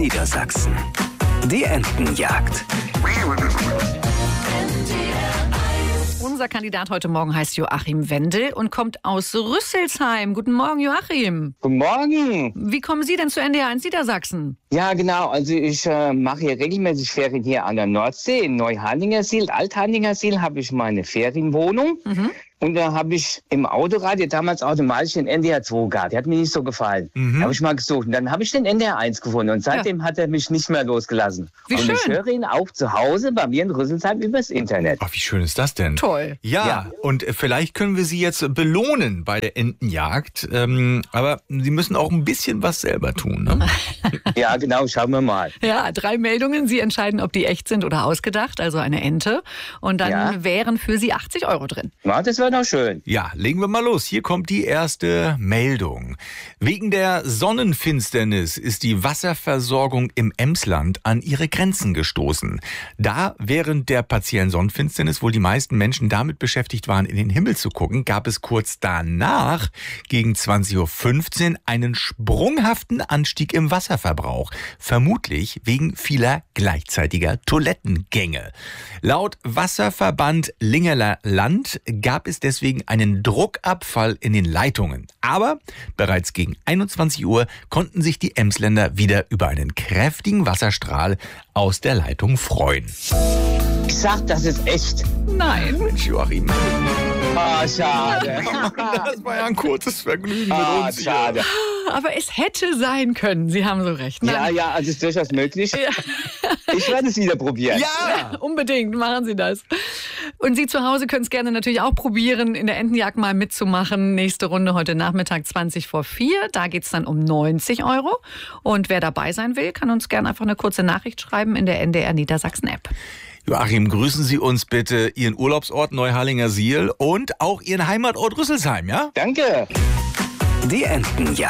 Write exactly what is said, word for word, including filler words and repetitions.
Niedersachsen. Die Entenjagd. Unser Kandidat heute Morgen heißt Joachim Wendel und kommt aus Rüsselsheim. Guten Morgen, Joachim. Guten Morgen. Wie kommen Sie denn zu N D R eins Niedersachsen? Ja, genau. Also ich äh, mache hier regelmäßig Ferien hier an der Nordsee. In Neuharlingersiel, Altharlingersiel habe ich meine Ferienwohnung. Mhm. Und da habe ich im Autoradio damals automatisch den N D R zwei gehabt. Der hat mir nicht so gefallen. Mhm. Da habe ich mal gesucht. Und dann habe ich den N D R eins gefunden. Und seitdem ja. hat er mich nicht mehr losgelassen. Wie und schön. ich höre ihn auch zu Hause bei mir in Rüsselsheim übers Internet. Ach, wie schön ist das denn? Toll. Ja, ja. Und vielleicht können wir Sie jetzt belohnen bei der Entenjagd. Ähm, aber Sie müssen auch ein bisschen was selber tun, ne? Ja, genau. Schauen wir mal. Ja, drei Meldungen. Sie entscheiden, ob die echt sind oder ausgedacht. Also eine Ente. Und dann Ja. wären für Sie achtzig Euro drin. Ja, das wäre doch schön. Ja, legen wir mal los. Hier kommt die erste Meldung. Wegen der Sonnenfinsternis ist die Wasserversorgung im Emsland an ihre Grenzen gestoßen. Da während der partiellen Sonnenfinsternis wohl die meisten Menschen damit beschäftigt waren, in den Himmel zu gucken, gab es kurz danach gegen zwanzig Uhr fünfzehn einen sprunghaften Anstieg im Wasserverbrauch. Vermutlich wegen vieler gleichzeitiger Toilettengänge. Laut Wasserverband Lingerler Land gab es deswegen einen Druckabfall in den Leitungen. Aber bereits gegen einundzwanzig Uhr konnten sich die Emsländer wieder über einen kräftigen Wasserstrahl aus der Leitung freuen. Ich sag, das ist echt. Nein. Mensch, Joachim. Ah, schade. Das war ja ein kurzes Vergnügen mit Ah, uns. schade. Aber es hätte sein können. Sie haben so recht. Ja, Nein. ja, also ist durchaus möglich. Ja. Ich werde es wieder probieren. Ja! Unbedingt, machen Sie das. Und Sie zu Hause können es gerne natürlich auch probieren, in der Entenjagd mal mitzumachen. Nächste Runde heute Nachmittag zwanzig vor vier. Da geht es dann um neunzig Euro. Und wer dabei sein will, kann uns gerne einfach eine kurze Nachricht schreiben in der N D R Niedersachsen App. Joachim, grüßen Sie uns bitte Ihren Urlaubsort Neuharlingersiel und auch Ihren Heimatort Rüsselsheim, ja? Danke. Die Entenjagd.